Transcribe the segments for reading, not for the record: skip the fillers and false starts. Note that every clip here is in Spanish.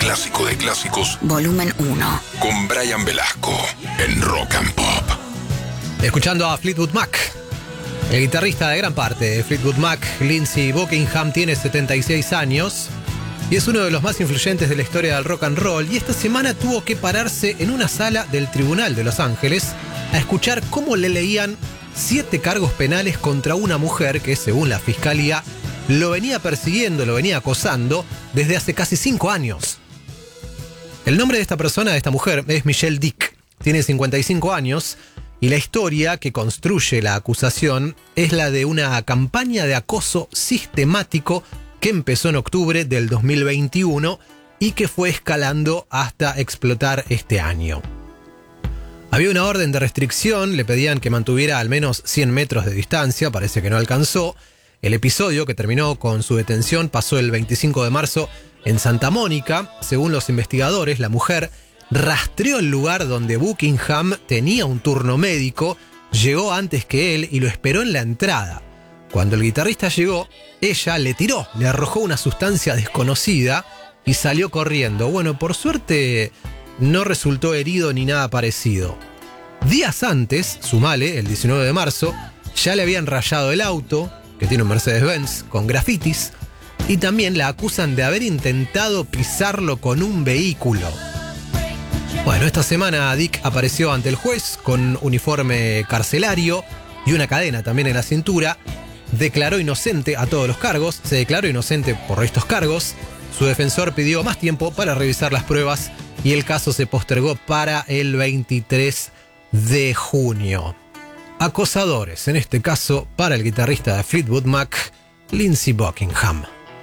clásico de clásicos, volumen 1. Con Brian Velasco en Rock and Pop. Escuchando a Fleetwood Mac. El guitarrista de gran parte de Fleetwood Mac, Lindsey Buckingham, tiene 76 años y es uno de los más influyentes de la historia del rock and roll, y esta semana tuvo que pararse en una sala del Tribunal de Los Ángeles a escuchar cómo le leían 7 cargos penales contra una mujer que, según la fiscalía, lo venía persiguiendo, lo venía acosando desde hace casi 5 años. El nombre de esta persona, de esta mujer, es Michelle Dick. Tiene 55 años y la historia que construye la acusación es la de una campaña de acoso sistemático que empezó en octubre del 2021 y que fue escalando hasta explotar este año. Había una orden de restricción, le pedían que mantuviera al menos 100 metros de distancia, parece que no alcanzó. El episodio, que terminó con su detención, pasó el 25 de marzo en Santa Mónica. Según los investigadores, la mujer rastreó el lugar donde Buckingham tenía un turno médico, llegó antes que él y lo esperó en la entrada. Cuando el guitarrista llegó, ella le tiró, le arrojó una sustancia desconocida y salió corriendo. Bueno, por suerte no resultó herido ni nada parecido. Días antes, sumale, el 19 de marzo, ya le habían rayado el auto, que tiene un Mercedes-Benz, con grafitis, y también la acusan de haber intentado pisarlo con un vehículo. Bueno, esta semana Dick apareció ante el juez con uniforme carcelario y una cadena también en la cintura. Declaró inocente a todos los cargos, se declaró inocente por estos cargos. Su defensor pidió más tiempo para revisar las pruebas y el caso se postergó para el 23 de junio. Acosadores, en este caso, para el guitarrista de Fleetwood Mac, Lindsey Buckingham.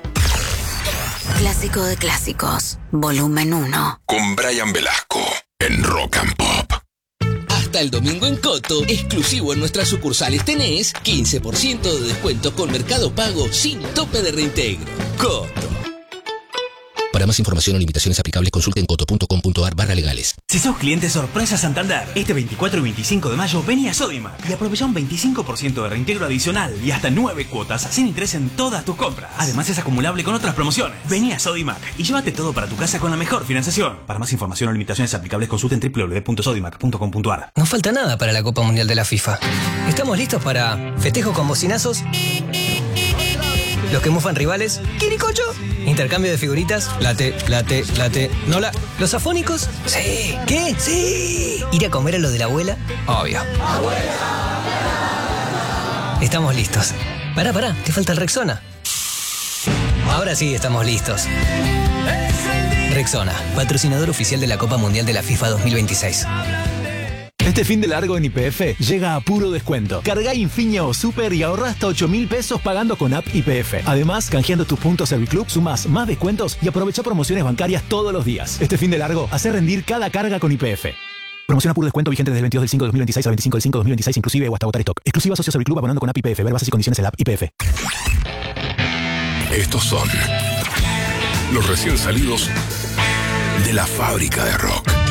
Clásico de clásicos, volumen 1. Con Brian Velasco en Rock and Pop. Hasta el domingo en Coto, exclusivo en nuestras sucursales, tenés 15% de descuento con Mercado Pago sin tope de reintegro. Coto. Para más información o limitaciones aplicables, consulte en coto.com.ar/legales. Si sos cliente sorpresa Santander, este 24 y 25 de mayo vení a Sodimac y aprovecha un 25% de reintegro adicional y hasta 9 cuotas sin interés en todas tus compras. Además es acumulable con otras promociones. Vení a Sodimac y llévate todo para tu casa con la mejor financiación. Para más información o limitaciones aplicables, consulten www.sodimac.com.ar. No falta nada para la Copa Mundial de la FIFA. Estamos listos para festejos con bocinazos, los que mufan rivales, quiricocho, intercambio de figuritas, late, nola, los afónicos, sí, ¿qué? Sí, ir a comer a lo de la abuela, obvio. Estamos listos. Pará, te falta el Rexona. Ahora sí estamos listos. Rexona, patrocinador oficial de la Copa Mundial de la FIFA 2026. Este fin de largo en YPF llega a puro descuento. Cargá Infinia o Super y ahorrá hasta 8.000 pesos pagando con app YPF. Además, canjeando tus puntos Serviclub, sumás más descuentos y aprovecha promociones bancarias todos los días. Este fin de largo, hace rendir cada carga con YPF. Promoción a puro descuento vigente desde el 22 del 5 de 2026 al 25 del 5 de 2026 inclusive o hasta agotar stock. Exclusiva socio Serviclub abonando con app YPF. Ver bases y condiciones en la app YPF. Estos son los recién salidos de la fábrica de rock.